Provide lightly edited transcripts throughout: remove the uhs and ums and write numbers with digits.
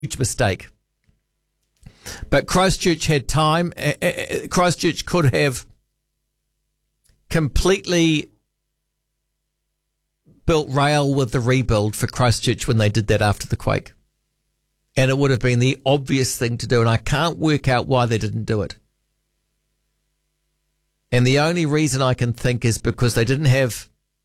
huge mistake. But Christchurch had time. Christchurch could have completely built rail with the rebuild for Christchurch when they did that after the quake. And it would have been the obvious thing to do, and I can't work out why they didn't do it. And the only reason I can think is because they didn't have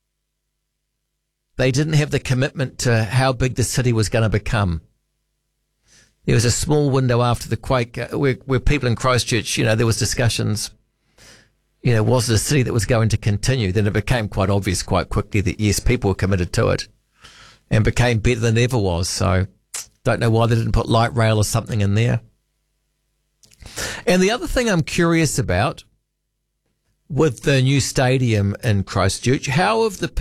the commitment to how big the city was going to become. There was a small window after the quake where people in Christchurch, there was discussions, was it a city that was going to continue? Then it became quite obvious quite quickly that, yes, people were committed to it and became better than it ever was. So don't know why they didn't put light rail or something in there. And the other thing I'm curious about with the new stadium in Christchurch, how's that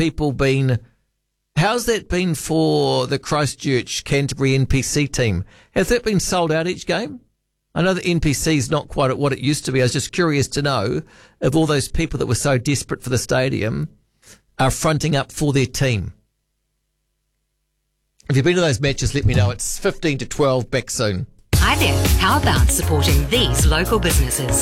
been for the Christchurch Canterbury NPC team? Has that been sold out each game? I know the NPC is not quite at what it used to be. I was just curious to know if all those people that were so desperate for the stadium are fronting up for their team. If you've been to those matches, let me know. It's 15-12, back soon. Hi there. How about supporting these local businesses?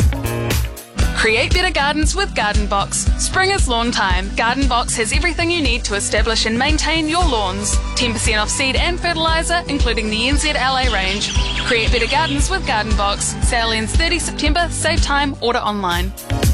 Create better gardens with Garden Box. Spring is lawn time. Garden Box has everything you need to establish and maintain your lawns. 10% off seed and fertiliser, including the NZLA range. Create better gardens with Garden Box. Sale ends 30 September. Save time. Order online.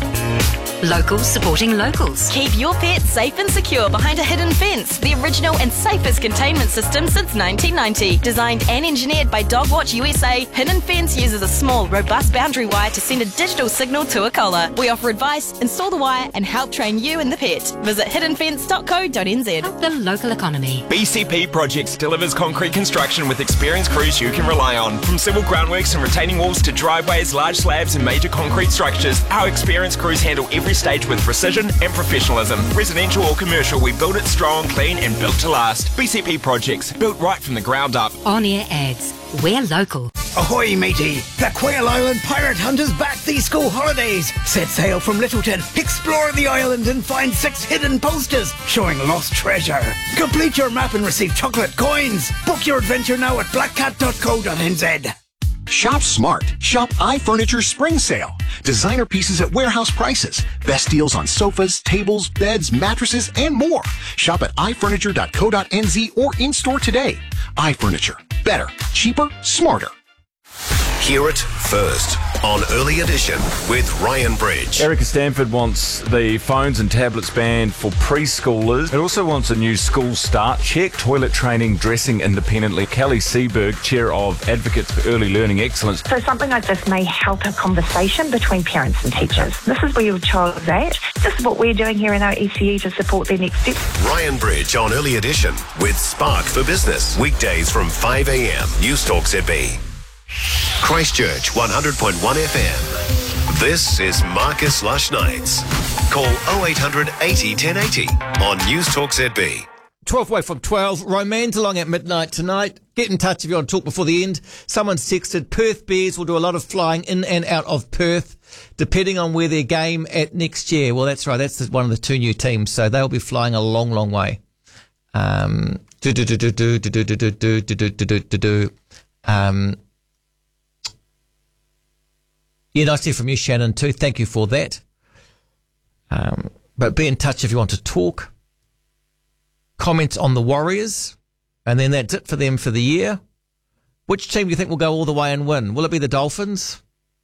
Locals supporting locals. Keep your pets safe and secure behind a hidden fence. The original and safest containment system since 1990. Designed and engineered by Dogwatch USA, Hidden Fence uses a small, robust boundary wire to send a digital signal to a collar. We offer advice, install the wire, and help train you and the pet. Visit hiddenfence.co.nz. Help the local economy. BCP Projects delivers concrete construction with experienced crews you can rely on. From civil groundworks and retaining walls to driveways, large slabs and major concrete structures, our experienced crews handle every stage with precision and professionalism. Residential or commercial, we build it strong, clean and built to last. BCP Projects, built right from the ground up. On-air ads. We're local. Ahoy, matey! The Quail Island Pirate Hunters back these school holidays. Set sail from Littleton, explore the island and find 6 hidden posters showing lost treasure. Complete your map and receive chocolate coins. Book your adventure now at blackcat.co.nz. Shop smart. Shop iFurniture Spring Sale. Designer pieces at warehouse prices. Best deals on sofas, tables, beds, mattresses, and more. Shop at ifurniture.co.nz or in-store today. iFurniture. Better, cheaper, smarter. Hear it first on Early Edition with Ryan Bridge. Erica Stanford wants the phones and tablets banned for preschoolers. It also wants a new school start check, toilet training, dressing independently. Kelly Seberg, Chair of Advocates for Early Learning Excellence. So something like this may help a conversation between parents and teachers. This is where your child is at. This is what we're doing here in our ECE to support their next steps. Ryan Bridge on Early Edition with Spark for Business. Weekdays from 5 a.m. News Talk ZB. Christchurch 100.1 FM. This is Marcus Lush Nights. Call 0800 80 1080 on News Talk ZB. 12 away from 12. Roman's along at midnight tonight. Get in touch if you want to talk before the end. Someone's texted, Perth Bears will do a lot of flying in and out of Perth, depending on where their game at next year. Well, that's right. That's one of the 2 new teams. So they'll be flying a long, long way. Yeah, nice to hear from you, Shannon, too. Thank you for that. But be in touch if you want to talk. Comment on the Warriors. And then that's it for them for the year. Which team do you think will go all the way and win? Will it be the Dolphins?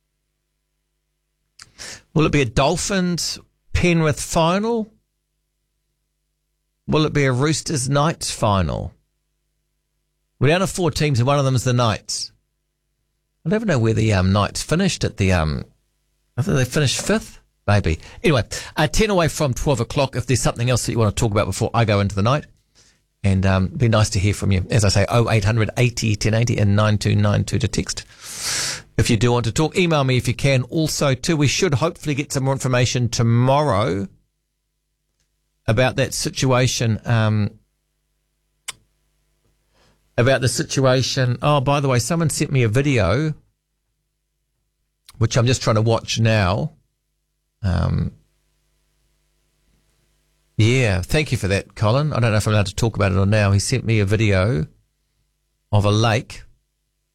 Will it be a Dolphins-Penrith final? Will it be a Roosters-Knights final? We're down to 4 teams and one of them is the Knights. I don't know where the Knights finished at the, I think they finished 5th, maybe. Anyway, 10 away from 12 o'clock. If there's something else that you want to talk about before I go into the night. And it'd be nice to hear from you. As I say, 0800 80 1080 and 9292 to text. If you do want to talk, email me if you can. Also, too, we should hopefully get some more information tomorrow about that situation, about the situation. Oh, by the way, someone sent me a video, which I'm just trying to watch now. Yeah, thank you for that, Colin. I don't know if I'm allowed to talk about it or now. He sent me a video of a lake